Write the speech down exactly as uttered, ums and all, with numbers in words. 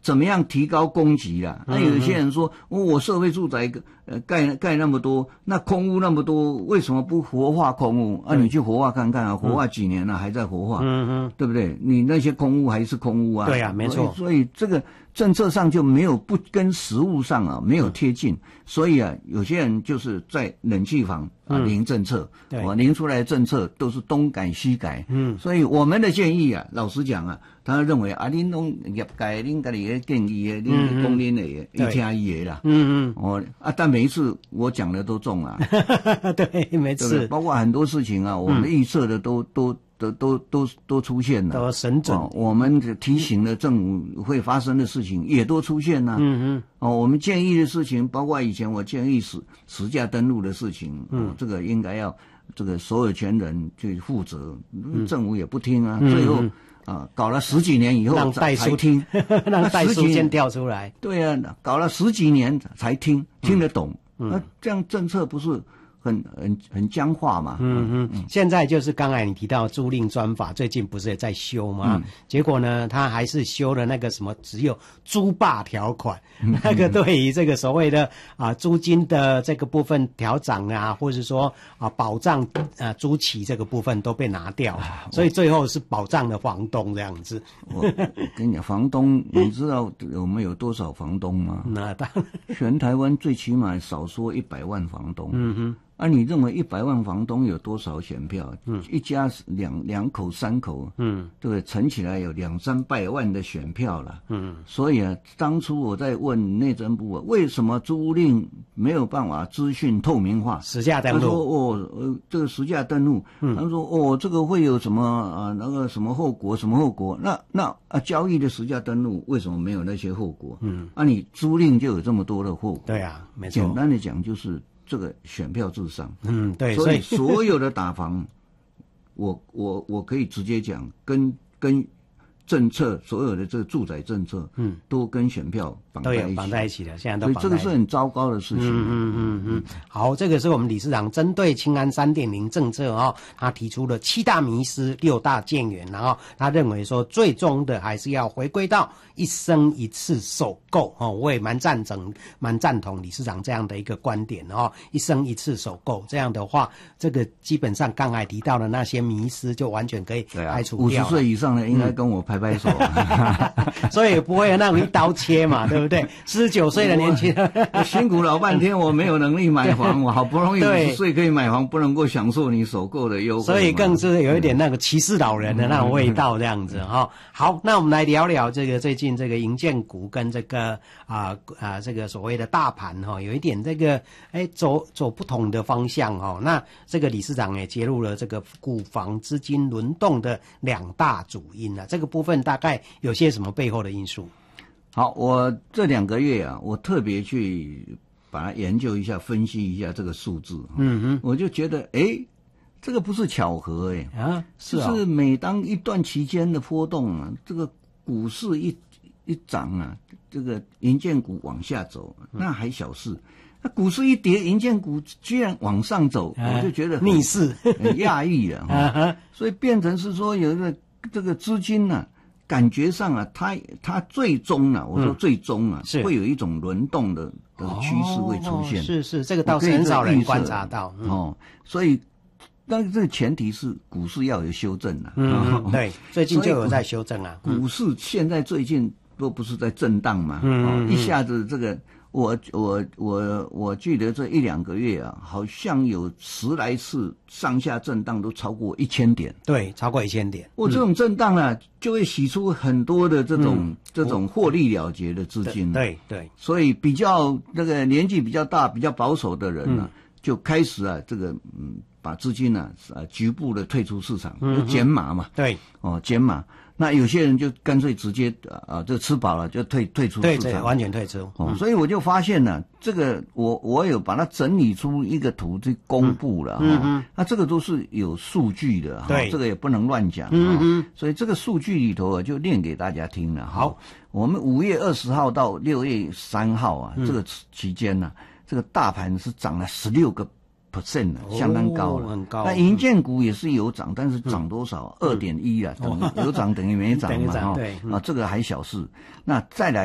怎么样提高供给啦？那、啊、有些人说，哦、我社会住宅呃盖盖那么多，那空屋那么多，为什么不活化空屋？啊，你去活化看看啊，活化几年了、啊、还在活化，嗯嗯，对不对？你那些空屋还是空屋啊？ 对啊，没错。 所以这个政策上就没有不跟实务上啊没有贴近，嗯、所以啊，有些人就是在冷气房啊零政策，对、嗯，零出来的政策都是东改西改，嗯，所以我们的建议啊，老实讲啊。他认为啊，恁拢业界恁家己的建议的，恁讲恁的，伊听伊的啦。嗯嗯。哦啊，但每一次我讲的都中了。 对，没错。 包括很多事情啊，我们预测的都、嗯、都都都都都出现了， 都神准、 哦。我们提醒的政府会发生的事情也都出现了。嗯嗯。哦，我们建议的事情，包括以前我建议实实价登录的事情，嗯、哦，这个应该要这个所有权人去负责，嗯、政府也不听啊，嗯、最后。啊，搞了十几年以后才听， 让代书先调出来。 对啊，搞了十几年才听，听得懂。嗯、那这样政策不是很很很僵化嘛？ 嗯嗯。现在就是刚才你提到租赁专法，最近不是也在修吗？嗯、结果呢，他还是修了那个什么，只有租霸条款，嗯、那个对于这个所谓的啊租金的这个部分调涨啊，或者说啊保障啊租期这个部分都被拿掉，啊、所以最后是保障了房东这样子。 我跟你讲，房东，你知道我们有多少房东吗？ 那当然， 全台湾最起码少说一百万房东。嗯哼。啊，你认为一百万房东有多少选票？嗯，一家两两口三口，嗯，对不对？乘起来有两三百万的选票了。嗯，所以啊，当初我在问内政部啊，为什么租赁没有办法资讯透明化？ 实价登录。 他说哦，呃，这个实价登录，嗯，他说哦，这个会有什么啊？那个什么后果？什么后果？那那啊，交易的实价登录为什么没有那些后果？嗯，啊，你租赁就有这么多的后果。 对啊，没错。 简单的讲就是。这个选票至上， 嗯，对， 所以所有的打房，我我我可以直接讲，跟跟政策所有的这个住宅政策，嗯，都跟选票绑在一起， 都有绑在一起的，现在都绑在一起， 所以这个是很糟糕的事情。 嗯嗯嗯嗯。好，这个是我们理事长针对青安 三点零 政策哦，他提出了七大迷思、六大建言，然后他认为说，最终的还是要回归到一生一次首购哦，我也蛮赞成、蛮赞同理事长这样的一个观点哦，一生一次首购这样的话，这个基本上刚才提到的那些迷思就完全可以排除掉。 五十岁以上的应该跟我拍拍手， 嗯、所以不会有那种一刀切嘛，对不对？四十九岁的年轻人， 我辛苦老半天，我没有能力买房，我好不容易五十岁可以买房，不能够享受你首购的优惠， 所以更是有一点那个歧视老人的那种味道，这样子哈、嗯。好，那我们来聊聊这个最近这个营建股跟这个啊啊、呃呃、这个所谓的大盘哈，有一点这个哎走走不同的方向哈。那这个理事长也揭露了这个股房资金轮动的两大主因啊，这个部分大概有些什么背后的因素？ 好，我这两个月啊，我特别去把它研究一下、分析一下这个数字。嗯哼，我就觉得，哎，这个不是巧合哎、欸，啊，是啊、哦，是每当一段期间的波动啊，这个股市一一涨啊，这个营建股往下走，那还小事。那股市一跌，营建股居然往上走，啊、我就觉得逆势， 很讶异了。啊、所以变成是说，有一个这个资金呢、啊。感觉上啊，它它最终啊，我说最终啊，嗯、会有一种轮动的的趋势会出现。 哦、是是，这个倒是很少人观察到、嗯、 哦。所以，但是这个前提是股市要有修正啊。 嗯，哦、对，最近就有在修正啊。 股市现在最近都不是在震荡嘛，嗯、哦，一下子这个。我我我我记得这一两个月啊，好像有十来次上下震荡都超过一千点。 对，超过一千点。 我、哦、这种震荡啊，就会洗出很多的这种、嗯、这种获利了结的资金。 对 对, 对。 所以比较那个年纪比较大、比较保守的人呢、啊嗯，就开始啊，这个嗯，把资金呢啊局部的退出市场，就减码嘛。 对。 哦，减码。那有些人就干脆直接啊，就吃饱了就退退出市场， 对对，完全退出。 哦，嗯、所以我就发现呢，这个我我有把它整理出一个图去公布了哈、嗯嗯。那这个都是有数据的哈，这个也不能乱讲。嗯嗯。所以这个数据里头啊，就念给大家听了。好，我们五月二十号到六月三号啊，嗯、这个期间呢、啊，这个大盘是涨了十六个。percent 相当高了， 哦、很高。 那营建股也是有涨，但是涨多少？二点一啊，等于有涨等于没涨嘛，哈、哦。啊，这个还小事。那再来。